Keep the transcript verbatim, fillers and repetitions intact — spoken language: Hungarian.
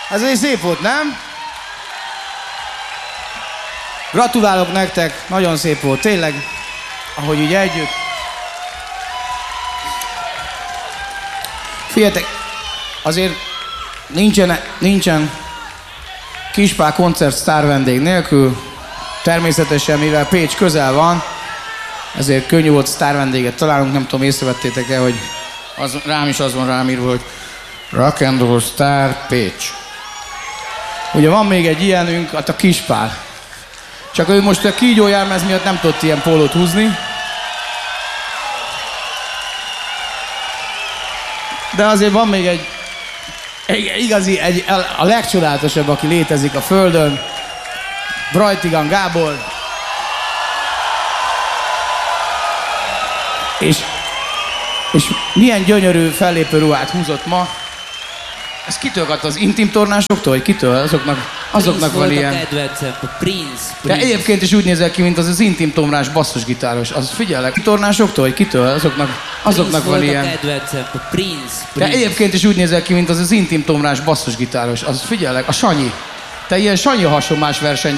Ez egy szép volt, nem? Gratulálok nektek, nagyon szép volt, tényleg, ahogy így együtt. Figyeljetek, azért nincsen, nincsen Kispál koncert sztár vendég nélkül, természetesen, mivel Pécs közel van, ezért könnyű volt sztár vendéget találunk, nem tudom, észrevettétek-e, hogy az, rám is az van rám írva, hogy Rock and Roll Star Pécs. Ugye van még egy ilyenünk, hát a Kispál. Csak ő most a kígyójármez miatt nem tudott ilyen pólót húzni. De azért van még egy, egy igazi, egy, a legcsodálatosabb, aki létezik a Földön. Brajtigan Gábor. És, és milyen gyönyörű fellépő ruhát húzott ma. Ez kitől kapta, az intim tornásoktól, vagy kitől? Azoknak, azoknak van ilyen. Prince volt a kedvencem, a Prince. De egyébként is úgy nézel ki, mint az az intim tomrás basszusgitáros. Az figyelek, tornásoktól, vagy kitől? Azoknak, azoknak van ilyen. Prince volt a kedvencem, a Prince. De egyébként is úgy nézel ki, mint az az intim tomrás basszusgitáros. Az figyelek, a Sanyi. Te ilyen Sanyi hasonlás verseny